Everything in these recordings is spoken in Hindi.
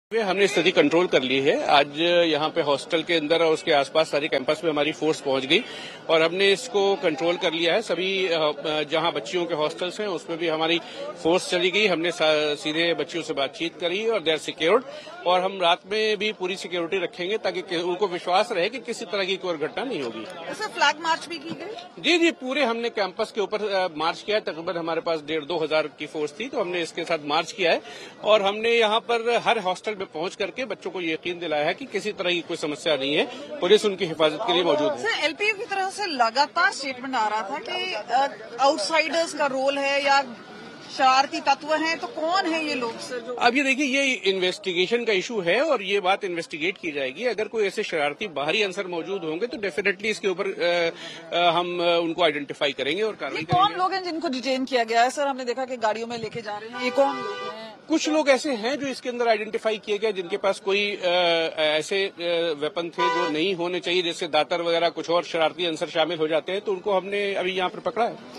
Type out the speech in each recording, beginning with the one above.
हमने स्थिति कंट्रोल कर ली है। आज यहाँ पे हॉस्टल के अंदर और उसके आसपास सारे कैंपस में हमारी फोर्स पहुंच गई और हमने इसको कंट्रोल कर लिया है। सभी जहाँ बच्चियों के हॉस्टल्स हैं उसमें भी हमारी फोर्स चली गई। हमने सीधे बच्चियों से बातचीत करी और दे आर सिक्योर्ड और हम रात में भी पूरी सिक्योरिटी रखेंगे ताकि उनको विश्वास रहे कि किसी तरह की कोई घटना नहीं होगी। सर फ्लैग मार्च भी की गई? जी, पूरे हमने कैंपस के ऊपर मार्च किया है। तकरीबन हमारे पास 1,500-2 हजार की फोर्स थी तो हमने इसके साथ मार्च किया है और हमने यहाँ पर हर हॉस्टल में पहुंच करके बच्चों को यकीन दिलाया है कि किसी तरह की कोई समस्या नहीं है। पुलिस उनकी हिफाजत के लिए मौजूद है। सर एलपीयू की तरफ से लगातार स्टेटमेंट आ रहा था कि आउटसाइडर्स का रोल है या शरारती तत्व हैं, तो कौन है ये लोग सर? जो अब ये देखिए, ये इन्वेस्टिगेशन का इशू है और ये बात इन्वेस्टिगेट की जाएगी। अगर कोई ऐसे शरारती बाहरी अंसर मौजूद होंगे तो डेफिनेटली इसके ऊपर हम उनको आइडेंटिफाई करेंगे और कार्रवाई करेंगे। कौन लोग हैं जिनको डिटेन किया गया है सर? हमने देखा कि गाड़ियों में लेके जा रहे हैं, ये कौन लोग हैं? कुछ लोग ऐसे हैं जो इसके अंदर आइडेंटिफाई किए गए जिनके पास कोई ऐसे वेपन थे जो नहीं होने चाहिए, जैसे दातर वगैरह, कुछ और शरारती अंसर शामिल हो जाते हैं, तो उनको हमने अभी यहाँ पर पकड़ा है।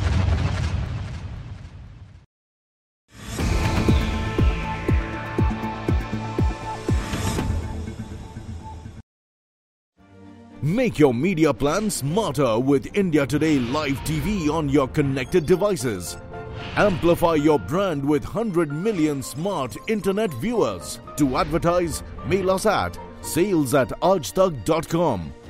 Make your media plan smarter with India Today Live TV on your connected devices. Amplify your brand with 100 million smart internet viewers. To advertise, mail us at sales@aajtak.com.